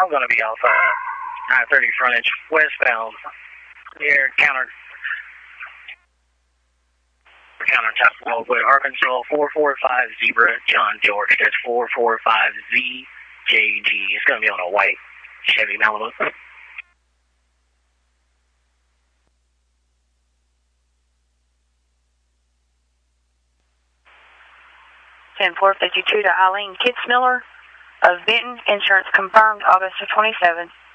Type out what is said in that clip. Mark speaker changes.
Speaker 1: I'm going to be off I-30 frontage westbound near counter top road with Arkansas 445 Zebra John George. That's 445 ZJG. It's going to be on a white Chevy Malibu.
Speaker 2: 10452 to Eileen Kitzmiller of Benton. Insurance confirmed August the 27th.